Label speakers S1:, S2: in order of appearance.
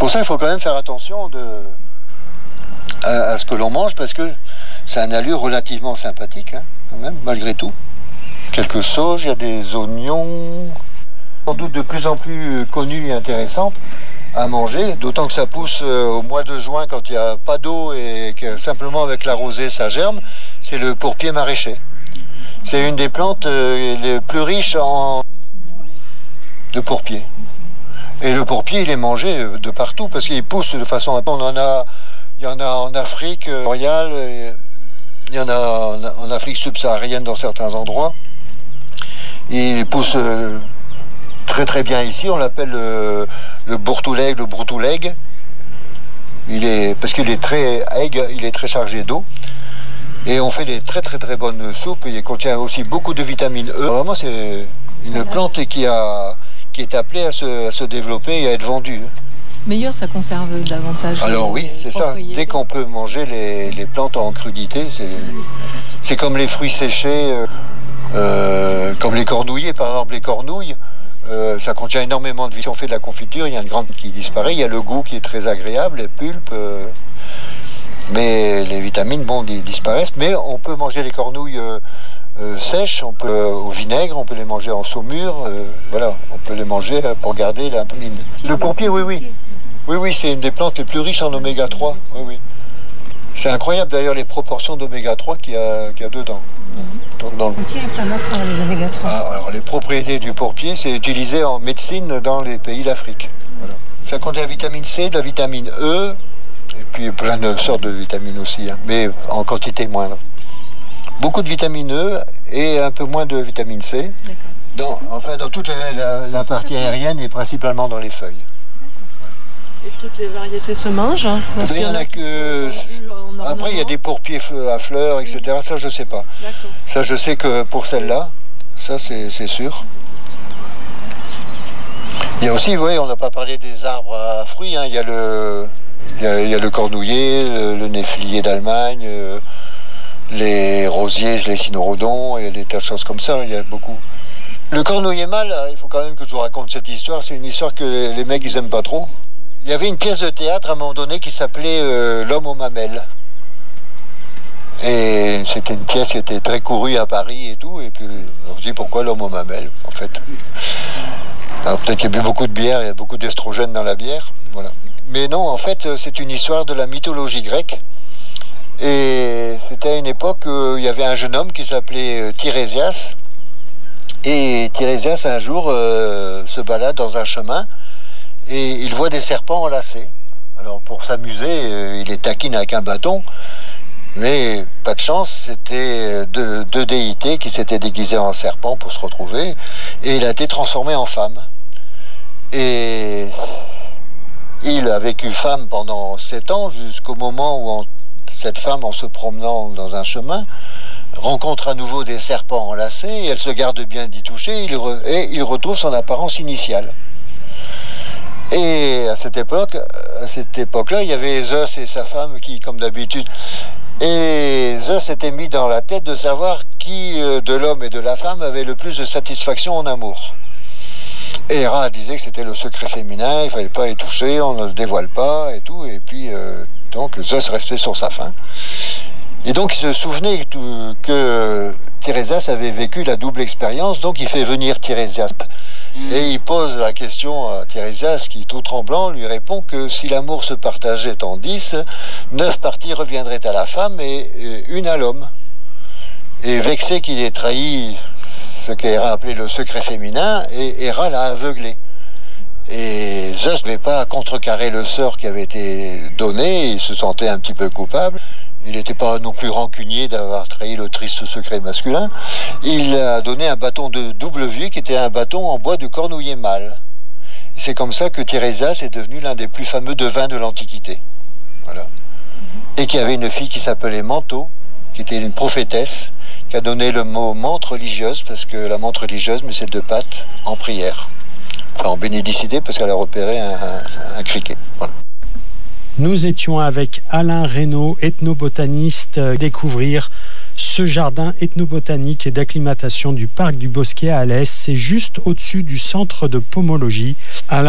S1: pour ça, il faut quand même faire attention à ce que l'on mange, parce que c'est un allure relativement sympathique, hein, quand même, malgré tout. Quelques sauges, il y a des oignons, sans doute de plus en plus connus et intéressants à manger, d'autant que ça pousse au mois de juin quand il n'y a pas d'eau et que simplement avec la rosée ça germe, c'est le pourpier maraîcher. C'est une des plantes les plus riches de pourpier. Et le pourpier, il est mangé de partout parce qu'il pousse de façon... Il y en a en Afrique boréale, il y en a en Afrique subsaharienne dans certains endroits. Il pousse très très bien ici, on l'appelle le bourtouleg, le broutouleg. Parce qu'il est très aigre, il est très chargé d'eau. Et on fait des très très très bonnes soupes. Il contient aussi beaucoup de vitamine E. Vraiment, c'est une plante qui est appelée à se développer et à être vendue.
S2: Meilleur, ça conserve davantage.
S1: Alors oui, c'est ça. Dès qu'on peut manger les plantes en crudité, c'est comme les fruits séchés, comme les cornouillers, par exemple. Les cornouilles, ça contient énormément de vitamines. Si on fait de la confiture, il y a une grande qui disparaît. Il y a le goût qui est très agréable, les pulpes. Mais les vitamines, disparaissent. Mais on peut manger les cornouilles sèches, on peut au vinaigre, on peut les manger en saumure. Voilà, on peut les manger pour garder la vitamine. Le pourpier, oui. Oui, c'est une des plantes les plus riches en oméga 3. Oui. C'est incroyable d'ailleurs les proportions d'oméga 3 qu'il y a dedans.
S3: Anti-inflammatoire, les oméga 3.
S1: Alors les propriétés du pourpier, c'est utilisé en médecine dans les pays d'Afrique. Voilà. Ça contient la vitamine C, de la vitamine E, et puis plein de sortes de vitamines aussi, hein, mais en quantité moindre. Beaucoup de vitamine E et un peu moins de vitamine C. Dans toute la partie aérienne et principalement dans les feuilles.
S3: Et toutes les variétés se mangent, hein,
S1: il y en a que... Après, il y a des pourpiers à fleurs, etc. Ça, je ne sais pas.
S3: D'accord.
S1: Ça, je sais que pour celle-là, ça, c'est sûr. Il y a aussi, on n'a pas parlé des arbres à fruits. Hein. Il y a le cornouiller, le néflier d'Allemagne, les rosiers, les cynorhodons, et des tas de choses comme ça. Il y a beaucoup. Le cornouiller mâle, il faut quand même que je vous raconte cette histoire. C'est une histoire que les mecs, ils aiment pas trop. Il y avait une pièce de théâtre à un moment donné qui s'appelait L'homme aux mamelles. Et c'était une pièce qui était très courue à Paris et tout. Et puis on se dit pourquoi l'homme aux mamelles, en fait. Alors peut-être qu'il y a bu beaucoup de bière, il y a beaucoup d'estrogène dans la bière. Voilà. Mais non, en fait, c'est une histoire de la mythologie grecque. Et c'était à une époque où il y avait un jeune homme qui s'appelait Tirésias. Et Tirésias, un jour, se balade dans un chemin. Et il voit des serpents enlacés. Alors pour s'amuser, il les taquine avec un bâton. Mais pas de chance, c'était deux déités qui s'étaient déguisées en serpents pour se retrouver. Et il a été transformé en femme. Et il a vécu femme pendant 7 ans, jusqu'au moment où cette femme, en se promenant dans un chemin, rencontre à nouveau des serpents enlacés. Et elle se garde bien d'y toucher. Et il retrouve son apparence initiale. Et à cette époque-là, il y avait Zeus et sa femme qui, comme d'habitude... Et Zeus s'était mis dans la tête de savoir qui de l'homme et de la femme avait le plus de satisfaction en amour. Et Héra disait que c'était le secret féminin, il ne fallait pas y toucher, on ne le dévoile pas et tout. Et puis, donc, Zeus restait sur sa faim. Et donc, il se souvenait que Tirésias avait vécu la double expérience, donc il fait venir Tirésias. Et il pose la question à Tirésias, qui, tout tremblant, lui répond que si l'amour se partageait en 10, 9 parties reviendraient à la femme et 1 à l'homme. Et vexé qu'il ait trahi ce qu'Héra appelait le secret féminin, et Héra l'a aveuglé. Et Zeus ne devait pas contrecarrer le sort qui avait été donné, il se sentait un petit peu coupable. Il n'était pas non plus rancunier d'avoir trahi le triste secret masculin. Il a donné un bâton de double vie qui était un bâton en bois de cornouiller mâle. C'est comme ça que Tirésias est devenu l'un des plus fameux devins de l'Antiquité. Voilà. Et qui avait une fille qui s'appelait Manto, qui était une prophétesse, qui a donné le mot menthe religieuse, parce que la menthe religieuse, mais c'est 2 pattes en prière. Enfin, en bénédicité, parce qu'elle a repéré un criquet. Voilà.
S4: Nous étions avec Alain Reynaud, ethnobotaniste, découvrir ce jardin ethnobotanique et d'acclimatation du parc du Bosquet à Alès. C'est juste au-dessus du centre de pomologie. Alain